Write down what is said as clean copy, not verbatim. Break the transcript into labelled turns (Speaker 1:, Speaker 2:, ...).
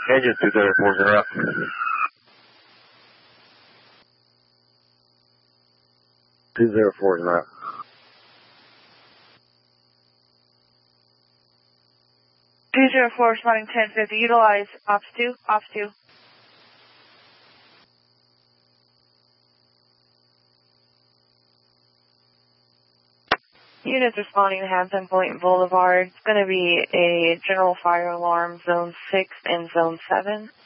Speaker 1: Engine 234 0. 204 0.
Speaker 2: Responding 1050. Utilize Ops 2. Ops 2. Units responding to Hampton Point Boulevard. It's going to be a general fire alarm, Zone 6 and Zone 7.